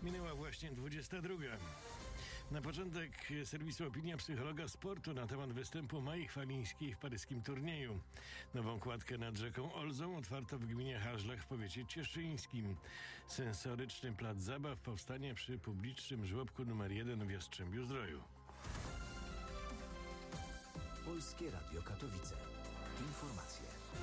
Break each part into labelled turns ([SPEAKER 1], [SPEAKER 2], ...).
[SPEAKER 1] Minęła właśnie 22. Na początek serwisu opinia psychologa sportu na temat występu Mai Chwalińskiej w paryskim turnieju. Nową kładkę nad rzeką Olzą otwarto w gminie Hażlach w powiecie cieszyńskim. Sensoryczny plac zabaw powstanie przy publicznym żłobku nr 1 w Jastrzębiu-Zdroju.
[SPEAKER 2] Polskie Radio Katowice. Informacje.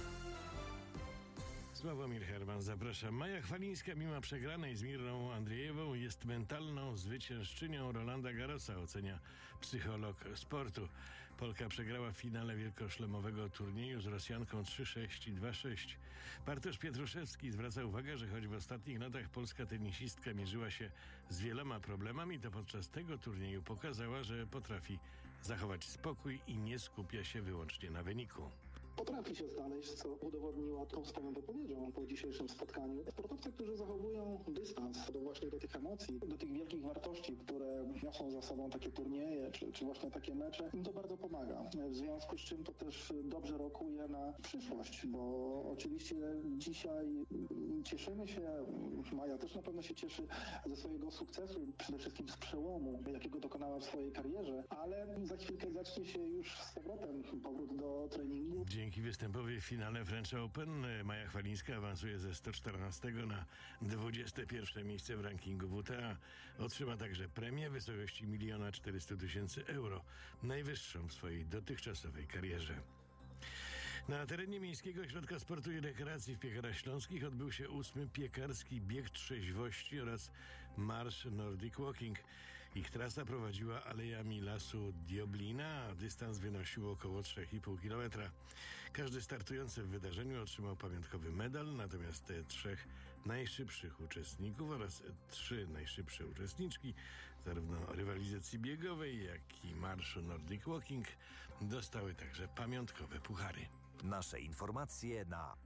[SPEAKER 1] Sławomir Herman, zapraszam. Maja Chwalińska, mimo przegranej z Mirą Andrzejewą, jest mentalną zwyciężczynią Rolanda Garrosa, ocenia psycholog sportu. Polka przegrała w finale wielkoszlemowego turnieju z Rosjanką 3-6 i 2-6. Bartosz Pietruszewski zwraca uwagę, że choć w ostatnich latach polska tenisistka mierzyła się z wieloma problemami, to podczas tego turnieju pokazała, że potrafi zachować spokój i nie skupia się wyłącznie na wyniku.
[SPEAKER 3] Potrafi się znaleźć, co udowodniła tą swoją wypowiedzią po dzisiejszym spotkaniu. Sportowcy, którzy zachowują dystans do tych emocji, do tych wielkich wartości, które niosą za sobą takie turnieje, czy właśnie takie mecze, im to bardzo pomaga. W związku z czym to też dobrze rokuje na przyszłość, bo oczywiście dzisiaj cieszymy się, Maja też na pewno się cieszy ze swojego sukcesu, przede wszystkim z przełomu, jakiego dokonała w swojej karierze, ale za chwilkę zacznie się już z powrotem powrót do treningu.
[SPEAKER 1] Dzięki występowi w finale French Open Maja Chwalińska awansuje ze 114 na 21 miejsce w rankingu WTA. Otrzyma także premię w wysokości 1 400 000 euro, najwyższą w swojej dotychczasowej karierze. Na terenie Miejskiego Ośrodka Sportu i Rekreacji w Piekarach Śląskich odbył się 8. piekarski bieg trzeźwości oraz marsz Nordic Walking. Ich trasa prowadziła alejami lasu Dioblina, a dystans wynosił około 3,5 km. Każdy startujący w wydarzeniu otrzymał pamiątkowy medal, natomiast te 3 najszybszych uczestników oraz 3 najszybsze uczestniczki zarówno rywalizacji biegowej, jak i marszu Nordic Walking dostały także pamiątkowe puchary.
[SPEAKER 2] Nasze informacje na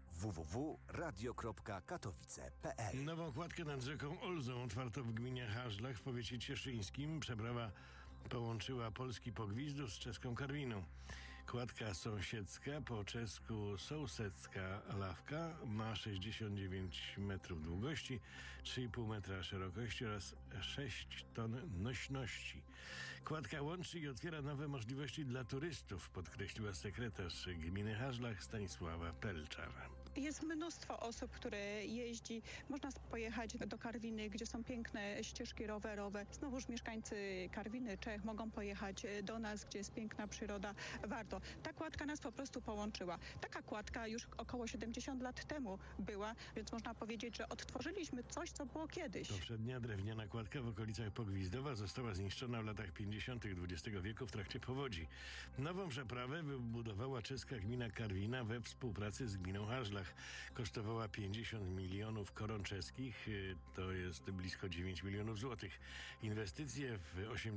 [SPEAKER 2] www.radio.katowice.pl.
[SPEAKER 1] Nową kładkę nad rzeką Olzą otwarto w gminie Hażlach w powiecie cieszyńskim. Przeprawa połączyła polski Pogwizdów z czeską Karwiną. Kładka sąsiedzka, po czesku Sousecka Lawka, ma 69 metrów długości, 3,5 metra szerokości oraz 6 ton nośności. Kładka łączy i otwiera nowe możliwości dla turystów, podkreśliła sekretarz gminy Hażlach Stanisława Pelczar.
[SPEAKER 4] Jest mnóstwo osób, które jeździ. Można pojechać do Karwiny, gdzie są piękne ścieżki rowerowe. Znowuż mieszkańcy Karwiny, Czech mogą pojechać do nas, gdzie jest piękna przyroda. Warto. Ta kładka nas po prostu połączyła. Taka kładka już około 70 lat temu była, więc można powiedzieć, że odtworzyliśmy coś, co było kiedyś.
[SPEAKER 1] Poprzednia drewniana kładka w okolicach Pogwizdowa została zniszczona w latach 50. XX wieku w trakcie powodzi. Nową przeprawę wybudowała czeska gmina Karwina we współpracy z gminą Hażlach. Kosztowała 50 milionów koron czeskich, to jest blisko 9 milionów złotych. Inwestycje w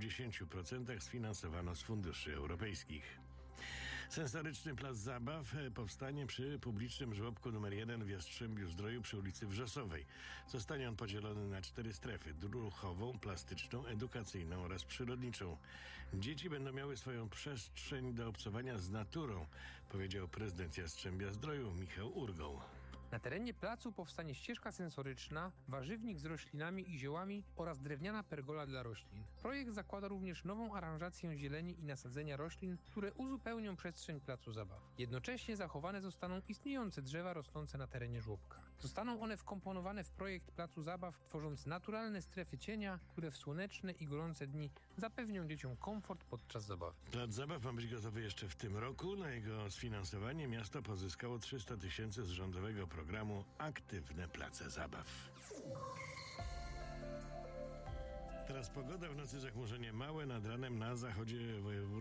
[SPEAKER 1] 80% sfinansowano z funduszy europejskich. Sensoryczny plac zabaw powstanie przy publicznym żłobku nr 1 w Jastrzębiu-Zdroju przy ulicy Wrzosowej. Zostanie on podzielony na 4 strefy: ruchową, plastyczną, edukacyjną oraz przyrodniczą. Dzieci będą miały swoją przestrzeń do obcowania z naturą, powiedział prezydent Jastrzębia-Zdroju Michał Urgoł.
[SPEAKER 5] Na terenie placu powstanie ścieżka sensoryczna, warzywnik z roślinami i ziołami oraz drewniana pergola dla roślin. Projekt zakłada również nową aranżację zieleni i nasadzenia roślin, które uzupełnią przestrzeń placu zabaw. Jednocześnie zachowane zostaną istniejące drzewa rosnące na terenie żłobka. Zostaną one wkomponowane w projekt placu zabaw, tworząc naturalne strefy cienia, które w słoneczne i gorące dni zapewnią dzieciom komfort podczas zabawy.
[SPEAKER 1] Plac zabaw ma być gotowy jeszcze w tym roku. Na jego sfinansowanie miasto pozyskało 300 000 z rządowego programu Aktywne Place Zabaw. Teraz pogoda, w nocy zachmurzenie małe, nad ranem na zachodzie województwa